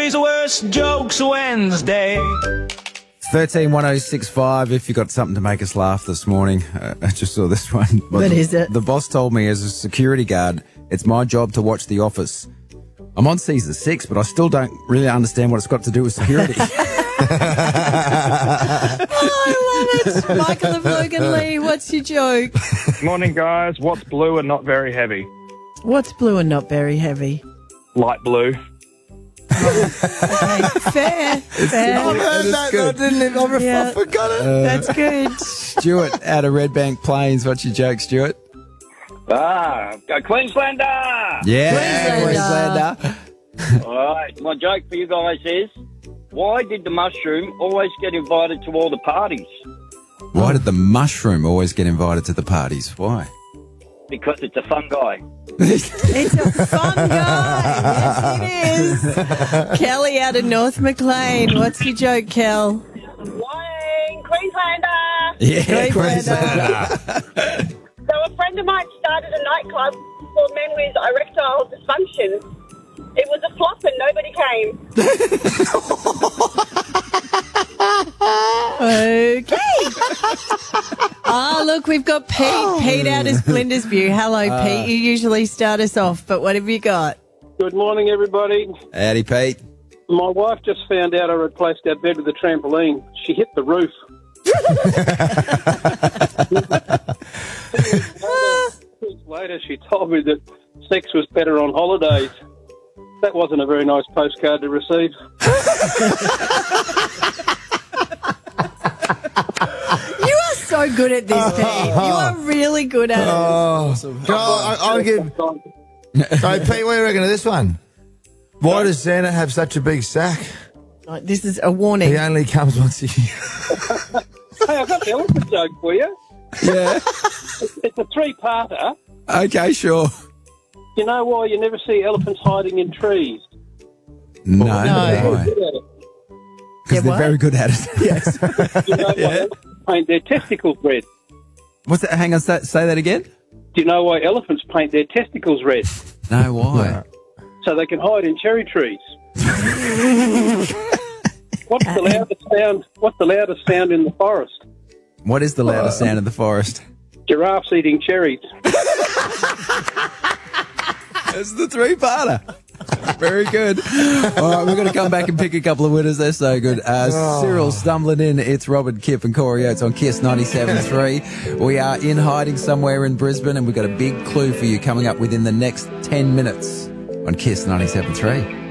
Hillary's Worst Jokes Wednesday. 131065 if you got something to make us laugh this morning. I just saw this one. What is it? The boss told me as a security guard, it's my job to watch The Office. I'm on season 6, but I still don't really understand what it's got to do with security. I love it. Michael of Logan Lee, what's your joke? Morning, guys. What's blue and not very heavy? What's blue and not very heavy? Light blue. Okay, fair. I've heard that, I didn't. I forgot it. That's good. Stuart out of Redbank Plains, what's your joke, Stuart? Queenslander! Yeah, Queenslander. All right, my joke for you guys is, why did the mushroom always get invited to all the parties? Why did the mushroom always get invited to the parties? Why? Because it's a fun guy. It's a fun guy. Yes, it is. Kelly out of North Maclean. What's your joke, Kel? Wayne, Queenslander. Yeah, Queenslander. So a friend of mine started a nightclub called Men with Erectile Dysfunction. It was a flop and nobody came. Okay. Look, we've got Pete. Pete out of Flinders View. Hello, Pete. You usually start us off, but what have you got? Good morning, everybody. Howdy, Pete. My wife just found out I replaced our bed with a trampoline. She hit the roof. 2 weeks later, she told me that sex was better on holidays. That wasn't a very nice postcard to receive. You are so good at this, Pete. You are really good at it. Awesome. I'll give. So, Pete, what do you reckon of this one? Why does Santa have such a big sack? This is a warning. He only comes once a year. Hey, I've got the elephant joke for you. Yeah. It's a three-parter. Okay, sure. You know why you never see elephants hiding in trees? No. They're good at it. Because they're very good at it. Yes. You know why elephants paint their testicles red? What's that? Hang on, say that again? Do you know why elephants paint their testicles red? No, why? So they can hide in cherry trees. What's the loudest sound in the forest? What is the loudest sound in the forest? Giraffes eating cherries. It's the three-parter. Very good. All right, we're going to come back and pick a couple of winners. They're so good. Cyril stumbling in. It's Robin, Kip and Corey Oates on Kiss 97.3. We are in hiding somewhere in Brisbane, and we've got a big clue for you coming up within the next 10 minutes on Kiss 97.3.